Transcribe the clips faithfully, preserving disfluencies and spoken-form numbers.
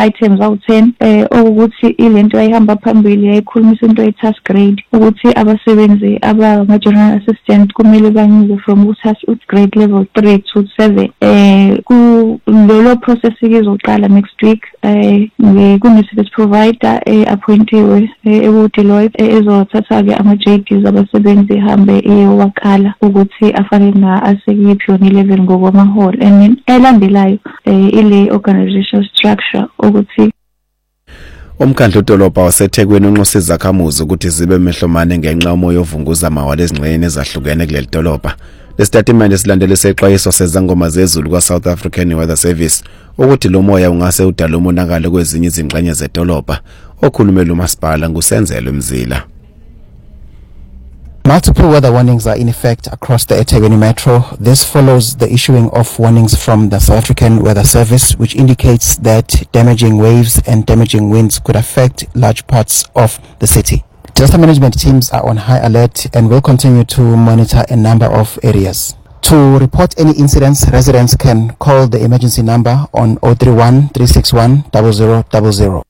items awu ten eh ukuthi ilento ayihamba phambili yayikhulumisa into ye task grade ukuthi abasebenzi aba general assistant kumele banyuze from task grade level three to seven eh ku lolo process izoqala next week eh kune service provider eh appointed ewu Deloitte ezothatha ke ama J Ds abasebenzi hambe eyowakala ukuthi afanele na asekuyiphi yona eleven ngokwamaholo and then elandelayo ile organizational structure ukuthi Umkhandlu udolobha waseThekwini unxusa izakhamuzi ukuthi zibe mehlomane ngenxa umoya ovunguza amawala ezingxenye ezahlukene kuleli dolobha. Lesitatimende silandele sexwayiso sezangoma zezulu kwa South African Weather Service ukuthi lo moya ungase udala umonakalo kwezinye izingxenye zedolobha. Okhulumela uMasipala nguSenzelo Mzila. Multiple weather warnings are in effect across the eThekwini Metro. This follows the issuing of warnings from the South African Weather Service, which indicates that damaging waves and damaging winds could affect large parts of the city. Disaster management teams are on high alert and will continue to monitor a number of areas. To report any incidents, residents can call the emergency number on zero three one, three six one, zero zero zero zero.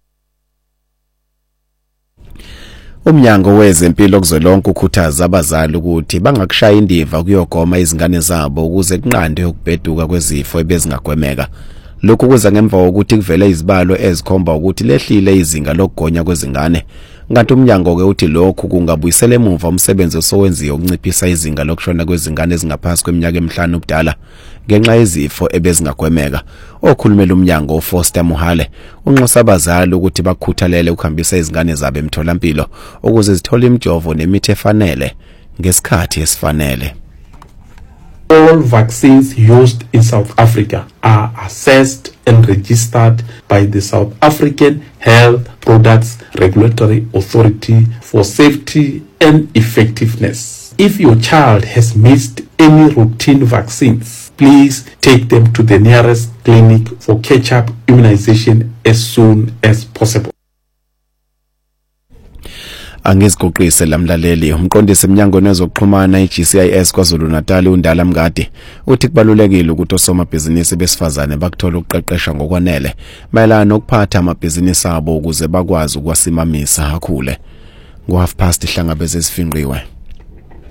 Umnyango wezempilo kuzolonke ukhuthaza abazali ukuthi bangakushaya indiva kuyogoma izingane zabo ukuze kunqande ukubheduka kwezifo ebezingagwemeka. Lokhu kuza ngemva kokuthi kuvele izibalo ezikhomba ukuthi lehlile izinga lokugonya kwezingane. Ngathi umnyango ke uthi lokhu kungabuyisela emuva umsebenzi osowenziwa ukunciphisa izinga lokushona kwezingane ezingaphasi kweminyaka emihlanu ubudala ngenxa yezifo ebezingagwemeka. Okhulumela umnyango uFoster Muhale unxusa abazali ukuthi bakhuthalele ukuhambisa izingane zabo emtholampilo ukuze zithole imijovo nemithi efanele ngesikhathi esifanele. All vaccines used in South Africa are assessed and registered by the South African Health Products Regulatory Authority for safety and effectiveness. If your child has missed any routine vaccines, please take them to the nearest clinic for catch-up immunization as soon as possible. Angizigoqise lamlaleli umqondisi eMnyangweni wezokuxhumana iG C I S kwaZulu Natal uNdala Mngadi uthi kubalulekile ukuthi osomabhizinisi besifazane bakuthola ukuqeqesha ngokwanele mayelana nokuphatha amabhizinisi abo ukuze bakwazi ukwasimamisa akhule. Ngo half past ihlangabeze sifinqiwe.